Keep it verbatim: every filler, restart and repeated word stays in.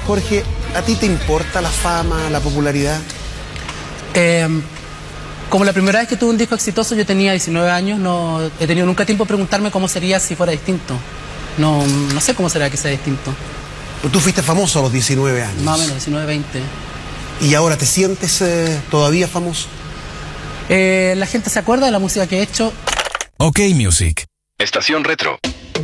Jorge, ¿a ti te importa la fama, la popularidad? Eh, como la primera vez que tuve un disco exitoso yo tenía diecinueve años, no he tenido nunca tiempo de preguntarme cómo sería si fuera distinto. No, no sé cómo será que sea distinto. Tú fuiste famoso a los diecinueve años. Más o menos, diecinueve, veinte. ¿Y ahora te sientes eh, todavía famoso? Eh, la gente se acuerda de la música que he hecho. Ok Music. Estación Retro.